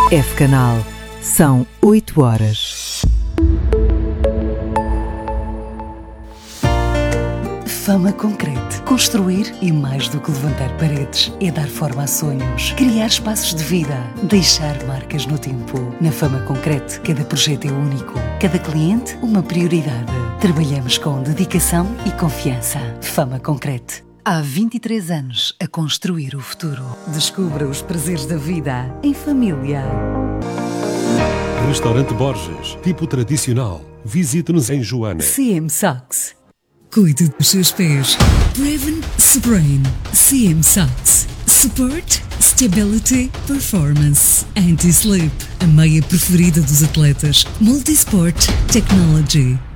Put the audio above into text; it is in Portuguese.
F-Canal. São 8 horas. Fama Concrete. Construir é mais do que levantar paredes. É dar forma a sonhos. Criar espaços de vida. Deixar marcas no tempo. Na Fama Concrete, cada projeto é único. Cada cliente, uma prioridade. Trabalhamos com dedicação e confiança. Fama Concrete. Há 23 anos a construir o futuro. Descubra os prazeres da vida em família. Restaurante Borges, tipo tradicional. Visite-nos em Joana. CM Socks. Cuide dos seus pés. Preven Sprain. CM Socks. Support, Stability, Performance. Anti-Slip. A meia preferida dos atletas. Multisport Technology.